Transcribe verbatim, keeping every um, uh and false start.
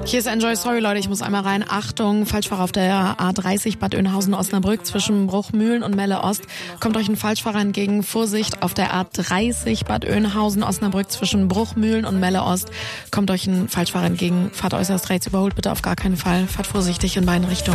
Hier ist Enjoy. Sorry, Leute, ich muss einmal rein. Achtung, Falschfahrer auf der A dreißig Bad Oeynhausen-Osnabrück zwischen Bruchmühlen und Melle Ost. Kommt euch ein Falschfahrer entgegen. Vorsicht, auf der A dreißig Bad Oeynhausen-Osnabrück zwischen Bruchmühlen und Melle Ost. Kommt euch ein Falschfahrer entgegen. Fahrt äußerst rechts, überholt bitte auf gar keinen Fall. Fahrt vorsichtig in beiden Richtungen.